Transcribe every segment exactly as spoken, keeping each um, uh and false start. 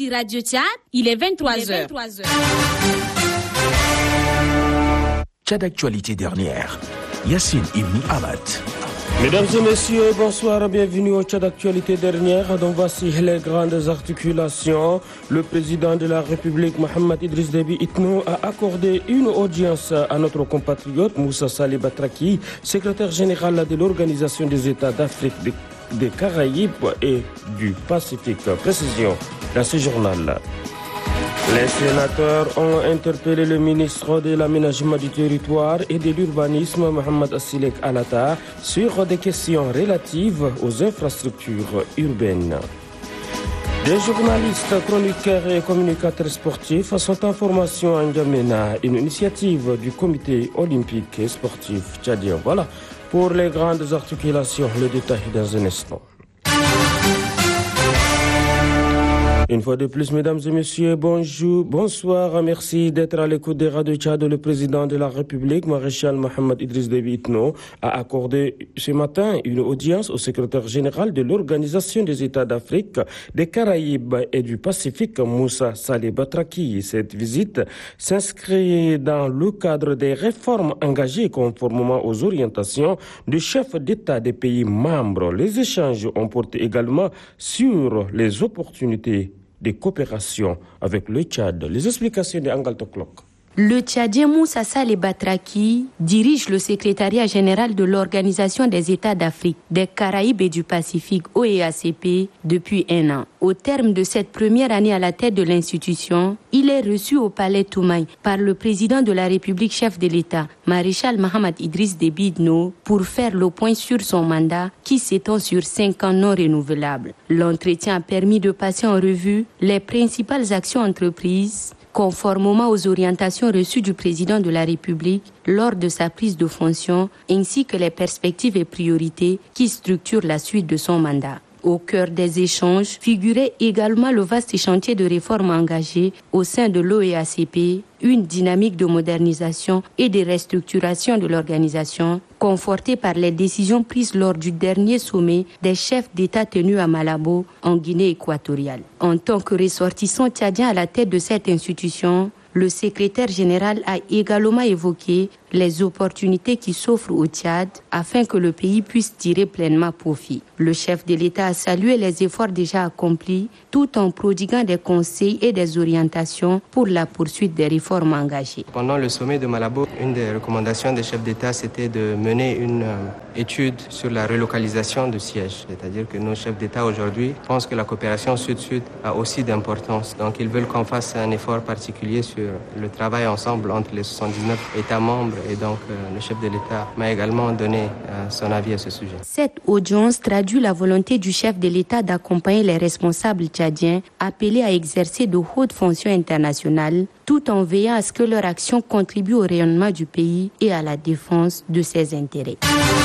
sur Radio Tchad, il est vingt-trois heures. Tchad Actualité dernière. Yassine Ibn Ahmad. Mesdames et messieurs, bonsoir, bienvenue au Tchad Actualité dernière. Donc voici les grandes articulations. Le président de la République, Mohamed Idriss Déby Itno, a accordé une audience à notre compatriote Moussa Saleh Batraki, secrétaire général de l'Organisation des États d'Afrique, des Caraïbes et du Pacifique. Précision dans ce journal. Les sénateurs ont interpellé le ministre de l'Aménagement du Territoire et de l'Urbanisme, Mohamed Assilek Alata, sur des questions relatives aux infrastructures urbaines. Des journalistes, chroniqueurs et communicateurs sportifs sont en formation en N'Djamena, une initiative du comité olympique et sportif tchadien. Voilà pour les grandes articulations, le détail dans un instant. Une fois de plus, mesdames et messieurs, bonjour, bonsoir, merci d'être à l'écoute des radios Tchad. Le président de la République, maréchal Mohamed Idriss Déby Itno, a accordé ce matin une audience au secrétaire général de l'Organisation des États d'Afrique, des Caraïbes et du Pacifique, Moussa Saleh Batraki. Cette visite s'inscrit dans le cadre des réformes engagées conformément aux orientations du chef d'État des pays membres. Les échanges ont porté également sur les opportunités de coopération avec le Tchad. Les explications de Angal Toklok. Le Tchadien Moussa Saleh Batraki dirige le secrétariat général de l'Organisation des États d'Afrique, des Caraïbes et du Pacifique, O E A C P, depuis un an. Au terme de cette première année à la tête de l'institution, il est reçu au Palais Toumaï par le président de la République, chef de l'État, maréchal Mohamed Idriss Déby Itno, pour faire le point sur son mandat qui s'étend sur cinq ans non renouvelables. L'entretien a permis de passer en revue les principales actions entreprises conformément aux orientations reçues du président de la République lors de sa prise de fonction, ainsi que les perspectives et priorités qui structurent la suite de son mandat. Au cœur des échanges figurait également le vaste chantier de réformes engagé au sein de l'O E A C P, une dynamique de modernisation et de restructuration de l'organisation, confortée par les décisions prises lors du dernier sommet des chefs d'État tenu à Malabo, en Guinée équatoriale. En tant que ressortissant tchadien à la tête de cette institution, le secrétaire général a également évoqué les opportunités qui s'offrent au Tchad afin que le pays puisse tirer pleinement profit. Le chef de l'État a salué les efforts déjà accomplis tout en prodiguant des conseils et des orientations pour la poursuite des réformes engagées. Pendant le sommet de Malabo, une des recommandations des chefs d'État, c'était de mener une euh, étude sur la relocalisation de sièges. C'est-à-dire que nos chefs d'État aujourd'hui pensent que la coopération sud-sud a aussi d'importance. Donc ils veulent qu'on fasse un effort particulier sur le travail ensemble entre les soixante-dix-neuf États membres. Et donc, euh, le chef de l'État m'a également donné euh, son avis à ce sujet. Cette audience traduit la volonté du chef de l'État d'accompagner les responsables tchadiens appelés à exercer de hautes fonctions internationales, tout en veillant à ce que leur action contribue au rayonnement du pays et à la défense de ses intérêts.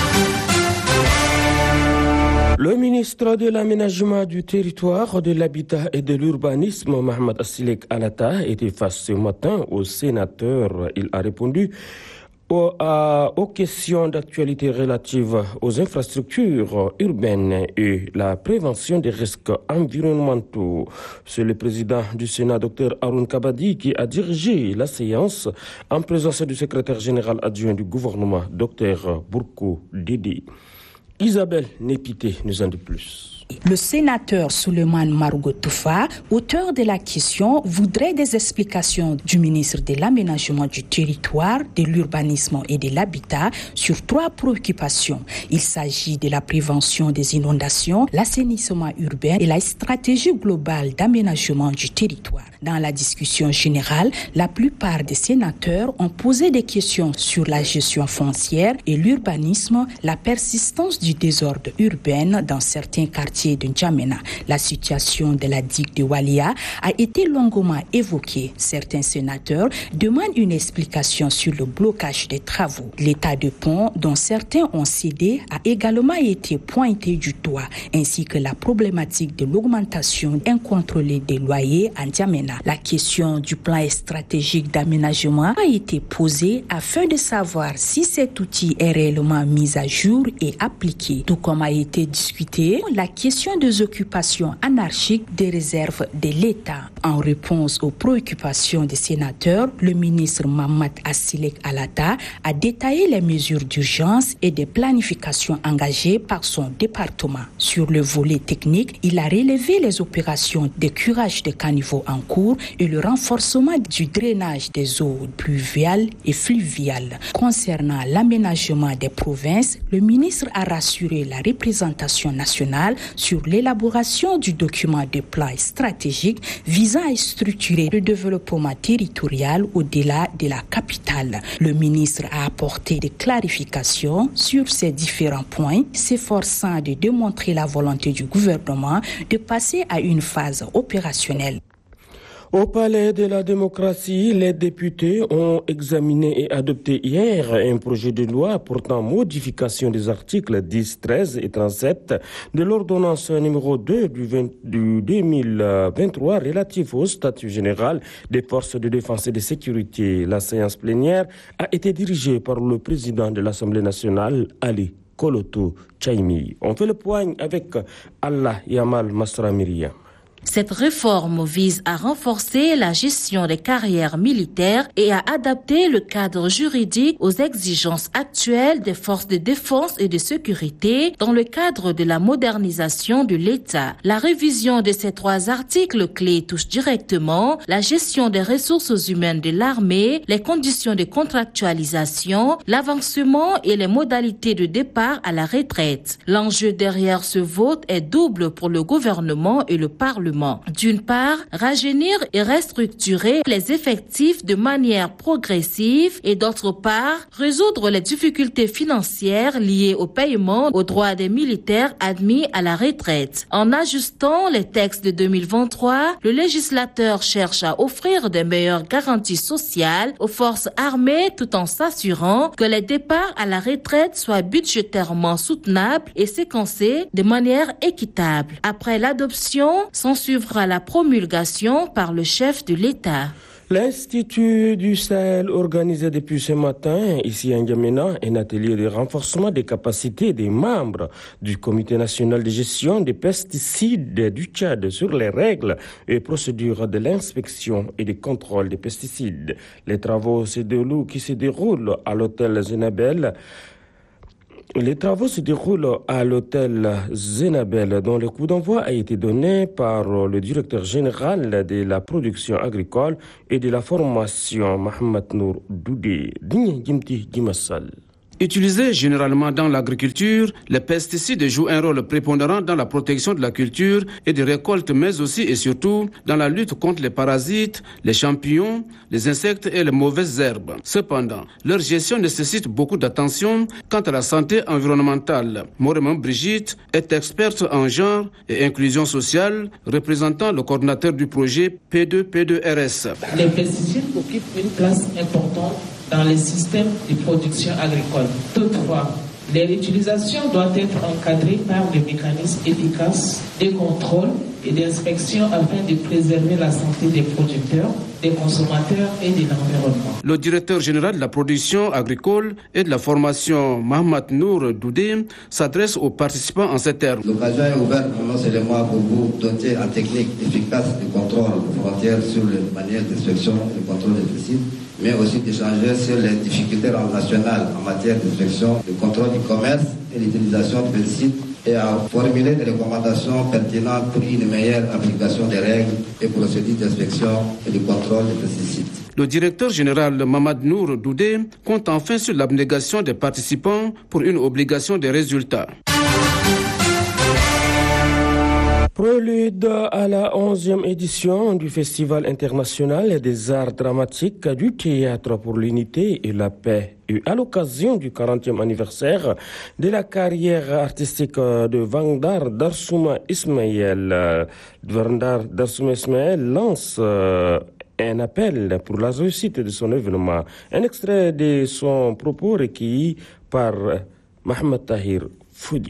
Le ministre de l'Aménagement du Territoire, de l'Habitat et de l'Urbanisme, Mohamed Assilek Alata, était face ce matin aux sénateurs. Il a répondu aux, à, aux questions d'actualité relatives aux infrastructures urbaines et la prévention des risques environnementaux. C'est le président du Sénat, Dr Haroun Kabadi, qui a dirigé la séance en présence du secrétaire général adjoint du gouvernement, Dr Bourkou Didi. Isabelle Népité nous en dit plus. Le sénateur Souleymane Marougo Toufa, auteur de la question, voudrait des explications du ministre de l'Aménagement du Territoire, de l'Urbanisme et de l'Habitat sur trois préoccupations. Il s'agit de la prévention des inondations, l'assainissement urbain et la stratégie globale d'aménagement du territoire. Dans la discussion générale, la plupart des sénateurs ont posé des questions sur la gestion foncière et l'urbanisme, la persistance du désordre urbain dans certains quartiers de N'Djamena. La situation de la digue de Walia a été longuement évoquée. Certains sénateurs demandent une explication sur le blocage des travaux. L'état de pont, dont certains ont cédé, a également été pointé du doigt, ainsi que la problématique de l'augmentation incontrôlée des loyers à N'Djamena. La question du plan stratégique d'aménagement a été posée afin de savoir si cet outil est réellement mis à jour et appliqué. Tout comme a été discuté, la question question des occupations anarchiques des réserves de l'État. En réponse aux préoccupations des sénateurs, le ministre Mamad Assilek Alata a détaillé les mesures d'urgence et de planification engagées par son département. Sur le volet technique, il a relevé les opérations de curage de caniveaux en cours et le renforcement du drainage des eaux pluviales et fluviales. Concernant l'aménagement des provinces, le ministre a rassuré la représentation nationale sur l'élaboration du document de plan stratégique visant à structurer le développement territorial au-delà de la capitale. Le ministre a apporté des clarifications sur ces différents points, s'efforçant de démontrer la volonté du gouvernement de passer à une phase opérationnelle. Au Palais de la démocratie, les députés ont examiné et adopté hier un projet de loi portant modification des articles dix, treize et trente-sept de l'ordonnance numéro deux du, vingt, du deux mille vingt-trois relatif au statut général des forces de défense et de sécurité. La séance plénière a été dirigée par le président de l'Assemblée nationale, Ali Koloto Chaimi. On fait le point avec Allah Yamal Masramiria. Cette réforme vise à renforcer la gestion des carrières militaires et à adapter le cadre juridique aux exigences actuelles des forces de défense et de sécurité dans le cadre de la modernisation de l'État. La révision de ces trois articles clés touche directement la gestion des ressources humaines de l'armée, les conditions de contractualisation, l'avancement et les modalités de départ à la retraite. L'enjeu derrière ce vote est double pour le gouvernement et le Parlement. D'une part, rajeunir et restructurer les effectifs de manière progressive et d'autre part, résoudre les difficultés financières liées au paiement aux droits des militaires admis à la retraite. En ajustant les textes de deux mille vingt-trois, le législateur cherche à offrir de meilleures garanties sociales aux forces armées tout en s'assurant que les départs à la retraite soient budgétairement soutenables et séquencés de manière équitable. Après l'adoption, s'en suivra la promulgation par le chef de l'État. L'Institut du Sahel organisait depuis ce matin, ici à N'Djamena, un atelier de renforcement des capacités des membres du Comité national de gestion des pesticides du Tchad sur les règles et procédures de l'inspection et du contrôle des pesticides. Les travaux se déroulent, qui se déroulent à l'hôtel Zenabel. Les travaux se déroulent à l'hôtel Zenabel, dont le coup d'envoi a été donné par le directeur général de la production agricole et de la formation, Mohamed Nour Doudé. Digne Gimti Gimassal. Utilisés généralement dans l'agriculture, les pesticides jouent un rôle prépondérant dans la protection de la culture et des récoltes, mais aussi et surtout dans la lutte contre les parasites, les champignons, les insectes et les mauvaises herbes. Cependant, leur gestion nécessite beaucoup d'attention quant à la santé environnementale. Moreman Brigitte est experte en genre et inclusion sociale, représentant le coordinateur du projet P deux P deux R S. Les pesticides occupent une place importante dans les systèmes de production agricole. Toutefois, leur utilisation doit être encadrée par des mécanismes efficaces de contrôle et d'inspection afin de préserver la santé des producteurs, des consommateurs et de l'environnement. Le directeur général de la production agricole et de la formation, Mohamed Nour Doudé, s'adresse aux participants en ces termes. L'occasion est ouverte non seulement pour vous doter en technique efficace de contrôle aux frontières sur les manières d'inspection et de contrôle des pesticides, mais aussi d'échanger sur les difficultés nationales en matière d'inspection, de contrôle du commerce et l'utilisation de pesticides et à formuler des recommandations pertinentes pour une meilleure application des règles et procédures d'inspection et de contrôle des pesticides. Le directeur général Mohamed Nour Doudé compte enfin sur l'abnégation des participants pour une obligation de résultats. Prélude à la onzième édition du Festival international des arts dramatiques du théâtre pour l'unité et la paix. Et à l'occasion du quarantième anniversaire de la carrière artistique de Vandar Darsouma Ismaël, Vandar Darsouma Ismaël lance un appel pour la réussite de son événement. Un extrait de son propos recueilli par Mohamed Tahir Foudi.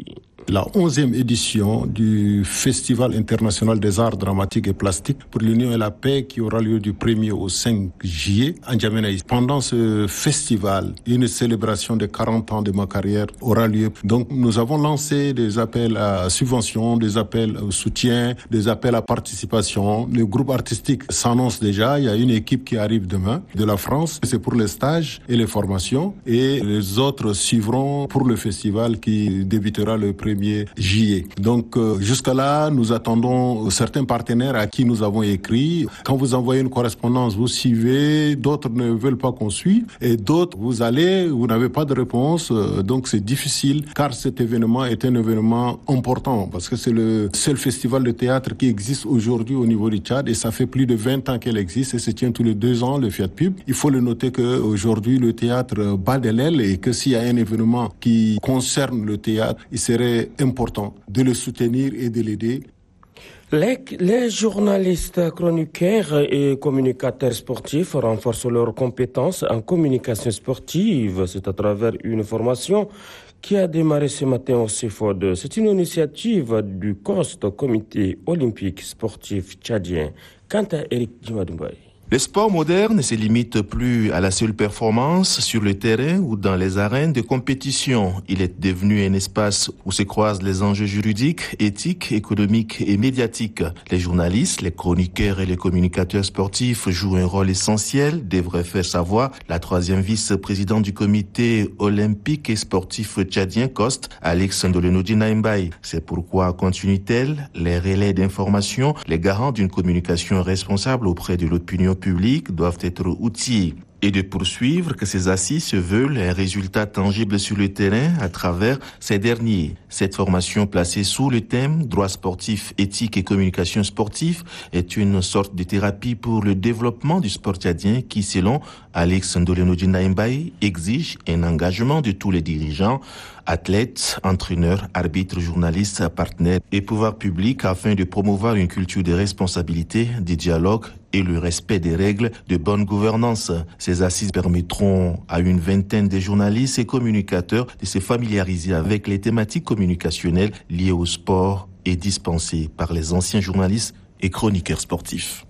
la onzième édition du Festival international des arts dramatiques et plastiques pour l'Union et la paix qui aura lieu du premier au cinq juillet à N'Djamena. Pendant ce festival, une célébration de quarante ans de ma carrière aura lieu. Donc nous avons lancé des appels à subventions, des appels au soutien, des appels à participation. Le groupe artistique s'annonce déjà. Il y a une équipe qui arrive demain de la France. C'est pour les stages et les formations. Et les autres suivront pour le festival qui débutera le premier juillet. Donc euh, jusqu'à là, nous attendons certains partenaires à qui nous avons écrit. Quand vous envoyez une correspondance, vous suivez. D'autres ne veulent pas qu'on suive. Et d'autres, vous allez, vous n'avez pas de réponse. Euh, donc c'est difficile car cet événement est un événement important parce que c'est le seul festival de théâtre qui existe aujourd'hui au niveau du Tchad et ça fait plus de vingt ans qu'elle existe et se tient tous les deux ans, le FIATPUB. Il faut le noter qu'aujourd'hui, le théâtre bat de l'aile et que s'il y a un événement qui concerne le théâtre, il serait important de le soutenir et de l'aider. Les, les journalistes, chroniqueurs et communicateurs sportifs renforcent leurs compétences en communication sportive. C'est à travers une formation qui a démarré ce matin au C F O D. C'est une initiative du C O S T, Comité olympique sportif tchadien. Quant à Eric Djimadoumbay. Le sport moderne ne se limite plus à la seule performance sur le terrain ou dans les arènes de compétition. Il est devenu un espace où se croisent les enjeux juridiques, éthiques, économiques et médiatiques. Les journalistes, les chroniqueurs et les communicateurs sportifs jouent un rôle essentiel, devrait faire savoir la troisième vice-présidente du comité olympique et sportif tchadien C O S T, Alex Ndolenoji Naimbaye. C'est pourquoi continue-t-elle les relais d'information, les garants d'une communication responsable auprès de l'opinion publics doivent être outillés et de poursuivre que ces assises se veulent un résultat tangible sur le terrain à travers ces derniers. Cette formation placée sous le thème droit sportif, éthique et communication sportive est une sorte de thérapie pour le développement du sport tchadien qui, selon Alex Ndolenoji Naimbaye, exige un engagement de tous les dirigeants, athlètes, entraîneurs, arbitres, journalistes, partenaires et pouvoirs publics afin de promouvoir une culture de responsabilité, de dialogue et le respect des règles de bonne gouvernance. Ces assises permettront à une vingtaine de journalistes et communicateurs de se familiariser avec les thématiques communicationnelles liées au sport et dispensées par les anciens journalistes et chroniqueurs sportifs.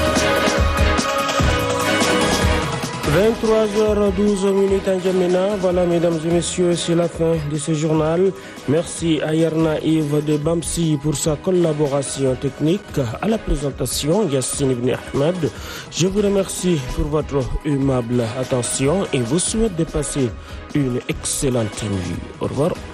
vingt-trois heures douze minutes à N'Djamena. Voilà, mesdames et messieurs, c'est la fin de ce journal. Merci à Yerna Yves de Bamsi pour sa collaboration technique. À la présentation, Yassine Ibn Ahmed. Je vous remercie pour votre aimable attention et vous souhaite de passer une excellente nuit. Au revoir.